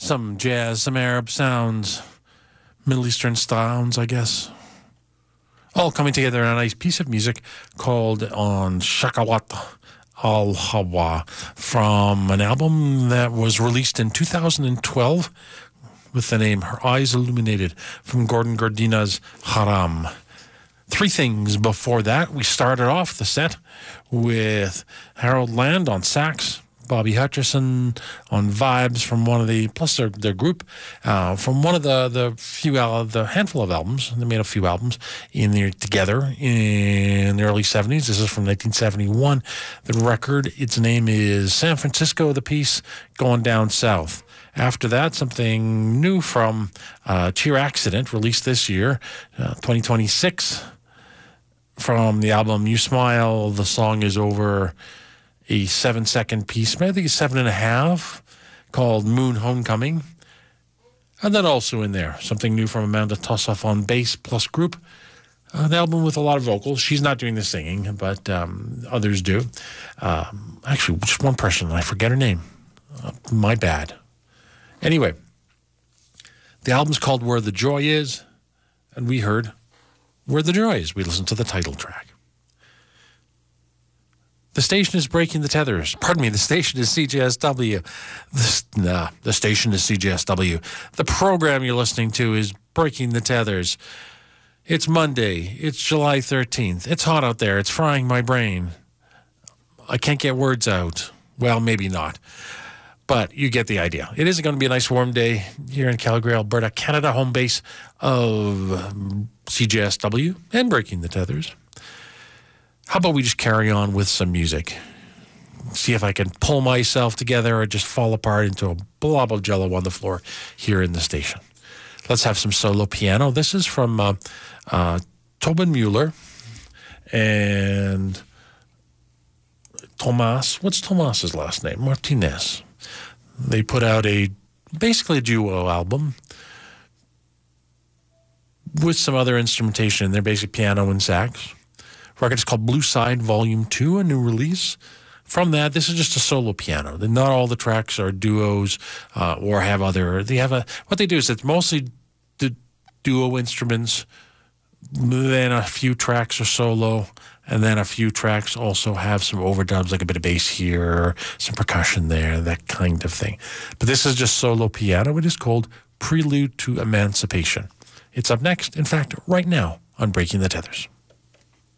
some jazz, some Arab sounds, Middle Eastern sounds, I guess. All coming together in a nice piece of music called On Shakawat Al-Hawa from an album that was released in 2012 with the name Her Eyes Illuminated from Gordon Gardina's Haram. Three things before that. We started off the set with Harold Land on sax, Bobby Hutcherson on vibes from one of the, plus their group, from one of the handful of albums. They made a few albums together in the early 70s. This is from 1971. The record, its name is San Francisco, the piece, Going Down South. After that, something new from Cheer Accident, released this year, 2026, from the album You Smile, The Song Is Over, a 7-second piece, I think it's 7.5, called Moon Homecoming. And then also in there, something new from Amanda Tossoff on bass plus group. An album with a lot of vocals. She's not doing the singing, but others do. Actually, just one person, and I forget her name. My bad. Anyway, the album's called Where the Joy Is, and we heard Where the Joy Is. We listened to the title track. The station is Breaking the Tethers. Pardon me, the station is CJSW. The station is CJSW. The program you're listening to is Breaking the Tethers. It's Monday. It's July 13th. It's hot out there. It's frying my brain. I can't get words out. Well, maybe not. But you get the idea. It is going to be a nice warm day here in Calgary, Alberta, Canada, home base of CJSW and Breaking the Tethers. How about we just carry on with some music? See if I can pull myself together or just fall apart into a blob of jello on the floor here in the station. Let's have some solo piano. This is from Tobin Mueller and Tomas. What's Tomas's last name? Martinez. They put out basically a duo album with some other instrumentation. They're basically piano and sax. Record is called Blue Side Volume 2, a new release. From that, this is just a solo piano. Not all the tracks are duos or have other. What they do is it's mostly the duo instruments, then a few tracks are solo, and then a few tracks also have some overdubs, like a bit of bass here, some percussion there, that kind of thing. But this is just solo piano. It is called Prelude to Emancipation. It's up next, in fact, right now on Breaking the Tethers.